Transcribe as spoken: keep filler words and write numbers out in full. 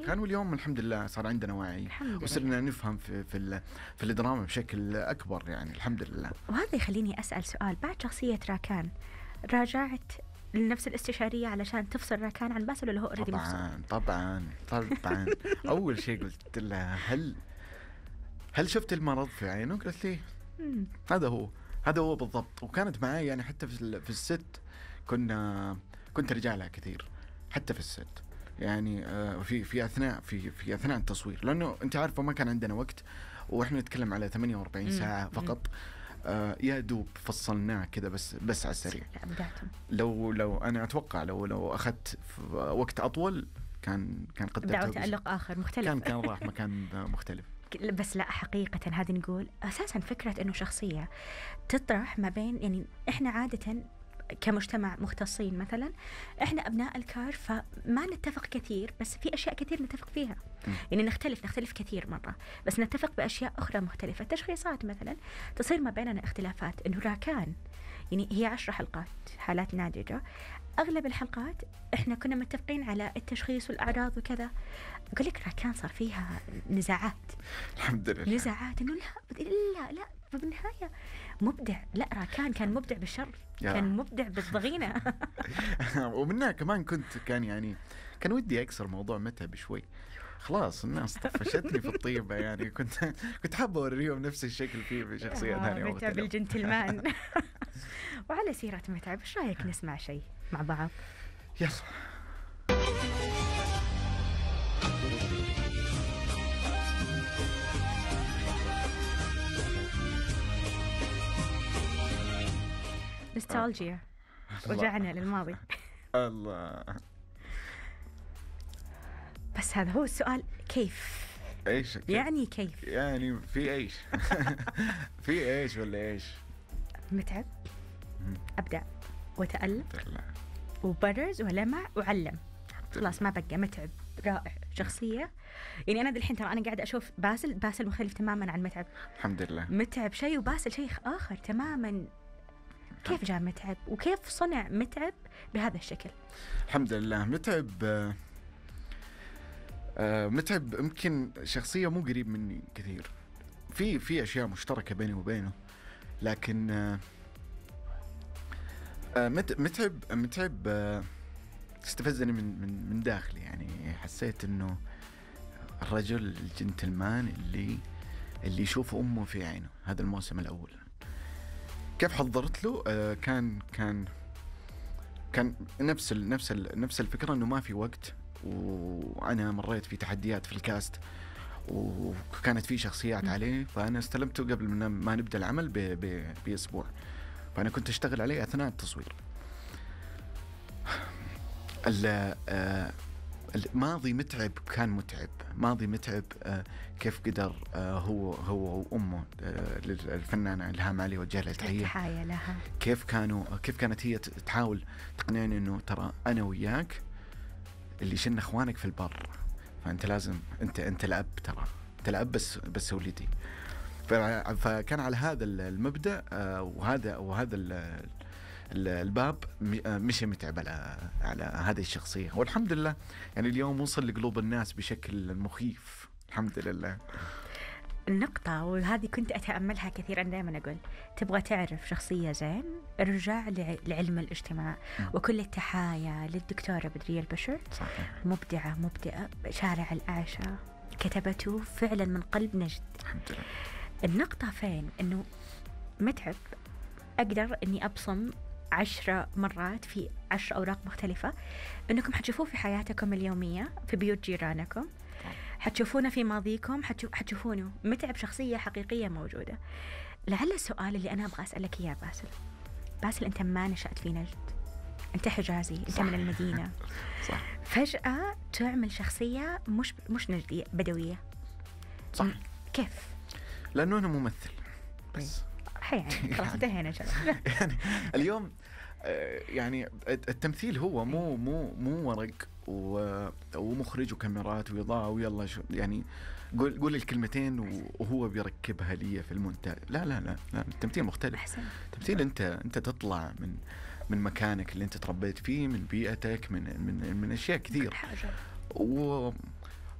راكان، واليوم الحمد لله صار عندنا وعي وصرنا نفهم في في في الدراما بشكل اكبر يعني الحمد لله. وهذا يخليني اسال سؤال، بعد شخصيه راكان راجعت لنفس الاستشاريه علشان تفصل راكان عن باسل ولا هو اوريدي مفصول؟ طبعا طبعا طبعا. اول شيء قلت لها هل هل شفت المرض في عينه؟ قالت لي هذا هو هذا هو بالضبط. وكانت معي يعني حتى في في الست كنا كنت ارجع لها كثير حتى في الست يعني في في اثناء في في اثناء التصوير، لانه انت عارفه ما كان عندنا وقت واحنا نتكلم على ثمانية وأربعين ساعه فقط. آه يا دوب فصلناه كذا بس بس على السريع. لو لو انا اتوقع لو لو اخذت وقت اطول كان كان قدرت دعوة تألق اخر مختلف، كان كان راح مكان مختلف. بس لا حقيقة هذه نقول أساساً فكرة إنه شخصية تطرح ما بين، يعني إحنا عادة كمجتمع مختصين مثلاً إحنا أبناء الكار فما نتفق كثير، بس في أشياء كثير نتفق فيها. م. يعني نختلف نختلف كثير مرة، بس نتفق بأشياء أخرى مختلفة. تشخيصات مثلاً تصير ما بيننا اختلافات. إنه راكان يعني هي عشر حلقات حالات نادرة، أغلب الحلقات إحنا كنا متفقين على التشخيص والأعراض وكذا. أقول لك راكان صار فيها نزاعات. الحمد لله. نزاعات إنه لا لا لا بالنهاية مبدع. لا راكان كان مبدع بالشر، كان مبدع بالضغينة. ومنها كمان كنت كان يعني كان ودي أكسر موضوع متعب شوي. خلاص الناس طفشتني في الطيبة يعني كنت كنت حابة أوريهم نفس الشكل فيه في شخصية ثانية. متعب الجنتلمان. وعلى سيرة متعب، إيش رأيك نسمع شيء مع بعض؟ يلا. نوستالجيا، رجعنا للماضي. الله. بس هذا هو السؤال، كيف؟ ايش كيف؟ يعني كيف؟ يعني في ايش؟ في ايش ولا ايش؟ متعب، ابدع وتألق وبرز ولمع وعلم. خلاص ما بقى. متعب رائع، شخصية يعني أنا الحين ترى أنا قاعدة أشوف باسل باسل مختلف تماما عن متعب. الحمد لله. متعب شيء وباسل شيء آخر تماما. كيف جاء متعب وكيف صنع متعب بهذا الشكل؟ الحمد لله. متعب آه آه متعب يمكن شخصية مو قريب مني كثير، في في أشياء مشتركة بيني وبينه، لكن آه آه متعب متعب آه استفزني من من من داخلي. يعني حسيت إنه الرجل الجنتلمان اللي اللي يشوف أمه في عينه. هذا الموسم الأول كيف حضرت له؟ آه كان كان كان نفس ال نفس ال نفس الفكرة، إنه ما في وقت، وأنا مريت في تحديات في الكاست وكانت في شخصيات عليه، فأنا استلمته قبل ما نبدأ العمل ب ب بأسبوع، فأنا كنت أشتغل عليه أثناء التصوير. الماضي متعب كان متعب. ماضي متعب آه كيف قدر آه هو هو وأمه آه الفنانة إلهام علي، وجه لها تحية لها، كيف كانوا كيف كانت هي تحاول تقنعني إنه ترى أنا وياك اللي شلنا إخوانك في البر، فأنت لازم أنت أنت الأب، ترى أنت الأب بس بس ولدي. فكان على هذا المبدأ آه وهذا وهذا الباب مشي متعب على على هذه الشخصية، والحمد لله يعني اليوم وصل لقلوب الناس بشكل مخيف الحمد لله. النقطة وهذه كنت أتأملها كثيرا، دائما أقول تبغى تعرف شخصية زين ارجع لعلم الاجتماع. م. وكل التحايا للدكتورة بدرية البشر. صحيح. مبدعة مبدعة. شارع الأعشى كتبته فعلا من قلب نجد. الحمد لله. النقطة فين؟ إنه متعب أقدر إني أبصم عشرة مرات في عشر أوراق مختلفة إنكم حتشوفوه في حياتكم اليومية، في بيوت جيرانكم، حتشوفونه في ماضيكم، حتشوفونه متعب شخصية حقيقية موجودة. لعل السؤال اللي أنا أبغى أسألك إياه باسل، باسل أنت ما نشأت في نجد، أنت حجازي، أنت صح. من المدينة. صح. فجأة تعمل شخصية مش مش نجدية، بدوية. صح. كيف؟ لأنه أنا ممثل بس. يعني خلاص انتهينا. يعني اليوم يعني التمثيل هو مو مو مو ورق ومخرج وكاميرات وإضاءة ويلا شو يعني قول قول الكلمتين وهو بيركبها لي في المونتاج. لا لا لا, لا. التمثيل مختلف. أحسن. التمثيل انت انت تطلع من من مكانك اللي انت تربيت فيه، من بيئتك، من من من اشياء كثير، و